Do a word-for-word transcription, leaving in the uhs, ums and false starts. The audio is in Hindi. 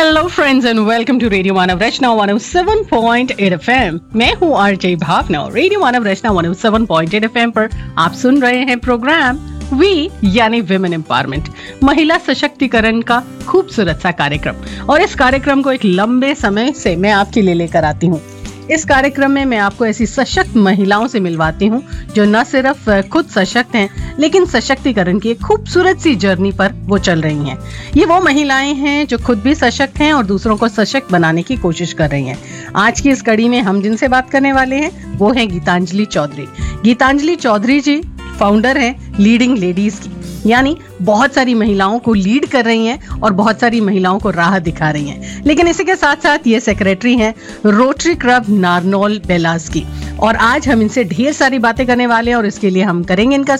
Hello friends and welcome to radio Manav Rachna one O seven point eight FM. मैं हूँ आरजे भावना। रेडियो मानव रचना one O seven point eight FM पर आप सुन रहे हैं प्रोग्राम वी यानी विमेन एम्पावरमेंट, महिला सशक्तिकरण का खूबसूरत सा कार्यक्रम। और इस कार्यक्रम को एक लंबे समय से मैं आपके लिए लेकर आती हूँ। इस कार्यक्रम में मैं आपको ऐसी सशक्त महिलाओं से मिलवाती हूँ जो न सिर्फ खुद सशक्त हैं, लेकिन सशक्तिकरण की एक खूबसूरत सी जर्नी पर वो चल रही हैं। ये वो महिलाएं हैं जो खुद भी सशक्त हैं और दूसरों को सशक्त बनाने की कोशिश कर रही हैं। आज की इस कड़ी में हम जिनसे बात करने वाले हैं वो हैं गीतांजलि चौधरी। गीतांजलि चौधरी जी फाउंडर हैं लीडिंग लेडीज की, यानी बहुत सारी महिलाओं को लीड कर रही हैं और बहुत सारी महिलाओं को राह दिखा रही हैं। लेकिन इसी के साथ साथ ये सेक्रेटरी हैं रोटरी क्लब नारनौल बेलास की। और आज हम इनसे ढेर सारी बातें करने वाले हैं और इसके लिए हम करेंगे इनका